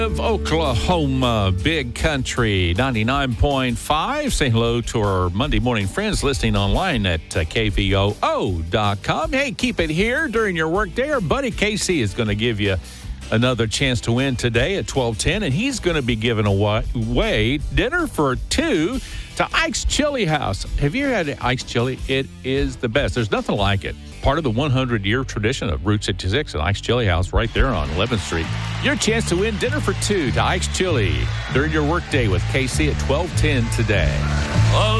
Of Oklahoma, Big Country 99.5. Say hello to our Monday morning friends listening online at kvoo.com. Hey, keep it here during your workday. Our buddy Casey is going to give you another chance to win today at 12:10, and he's going to be giving away dinner for two to Ike's Chili House. Have you had Ike's Chili? It is the best. There's nothing like it. Part of the 100-year tradition of Route 66 and Ike's Chili House right there on 11th Street. Your chance to win dinner for two to Ike's Chili during your workday with KC at 12:10 today.